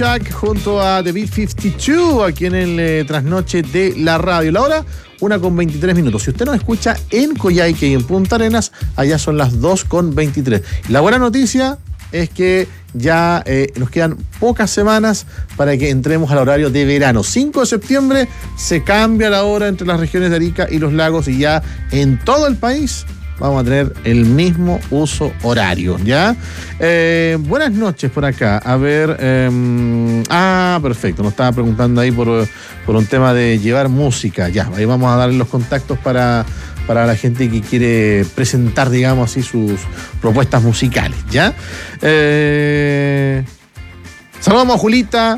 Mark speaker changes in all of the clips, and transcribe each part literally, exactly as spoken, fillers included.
Speaker 1: Shack junto a The Beat cincuenta y dos aquí en el eh, trasnoche de la radio. La hora, una con veintitrés minutos. Si usted nos escucha en Coyhaique y en Punta Arenas, allá son las dos con veintitrés. La buena noticia es que ya eh, nos quedan pocas semanas para que entremos al horario de verano. cinco de septiembre se cambia la hora entre las regiones de Arica y los lagos y ya en todo el país vamos a tener el mismo uso horario, ¿ya? Eh, buenas noches por acá. A ver... Eh, ah, perfecto. Nos estaba preguntando ahí por, por un tema de llevar música. Ya, ahí vamos a darle los contactos para, para la gente que quiere presentar, digamos así, sus propuestas musicales, ¿ya? Eh, saludamos a Julita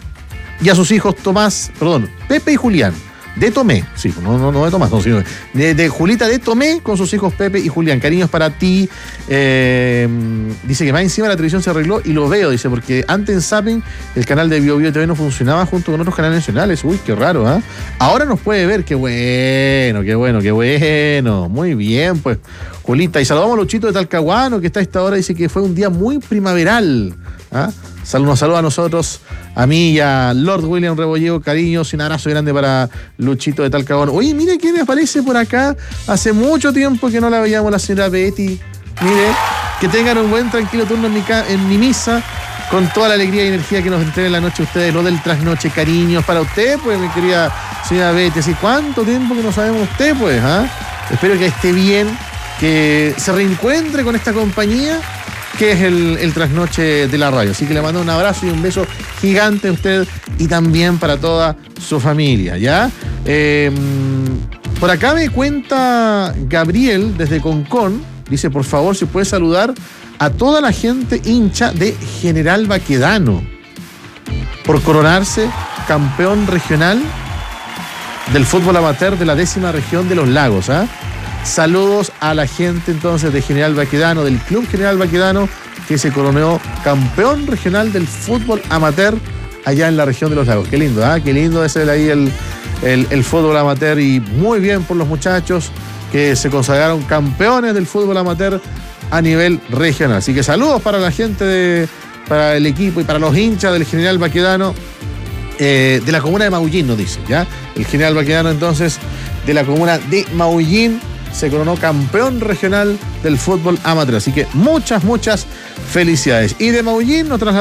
Speaker 1: y a sus hijos Tomás, perdón, Pepe y Julián. De Tomé, sí, no, no, no de Tomás, no, sino de, de Julita de Tomé con sus hijos Pepe y Julián. Cariños para ti. Eh, dice que más encima la televisión se arregló y lo veo, dice, porque antes en Zapping el canal de Bio Bio T V no funcionaba junto con otros canales nacionales. Uy, qué raro, ¿ah? ¿eh? Ahora nos puede ver, qué bueno, qué bueno, qué bueno. Muy bien, pues, Julita. Y saludamos a Luchito de Talcahuano, que está a esta hora, dice que fue un día muy primaveral. ¿Ah? Nos saluda a nosotros, a mí y a Lord William Rebolleo, cariños y un abrazo grande para Luchito de Talcahuano. Oye, mire quién aparece por acá. Hace mucho tiempo que no la veíamos, la señora Betty. Mire, que tengan un buen tranquilo turno en mi, ca- en mi misa, con toda la alegría y energía que nos entreguen la noche ustedes, lo del trasnoche, cariños para usted, pues, mi querida señora Betty. ¿Así cuánto tiempo que no sabemos usted, pues? ¿Ah? Espero que esté bien, que se reencuentre con esta compañía que es el, el trasnoche de la radio. Así que le mando un abrazo y un beso gigante a usted y también para toda su familia, ¿ya? Eh, por acá me cuenta Gabriel desde Concón, dice, por favor, si puede saludar a toda la gente hincha de General Baquedano por coronarse campeón regional del fútbol amateur de la décima región de los lagos, ¿ah? ¿eh? Saludos a la gente entonces de General Baquedano, del Club General Baquedano, que se coronó campeón regional del fútbol amateur allá en la región de los lagos. Qué lindo, ¿ah? ¿eh? Qué lindo es ahí el, el, el fútbol amateur y muy bien por los muchachos que se consagraron campeones del fútbol amateur a nivel regional. Así que saludos para la gente, de, para el equipo y para los hinchas del General Baquedano eh, de la comuna de Maullín, nos dice, ¿ya? El General Baquedano entonces de la comuna de Maullín se coronó campeón regional del fútbol amateur. Así que muchas, muchas felicidades. Y de Maullín nos trasladamos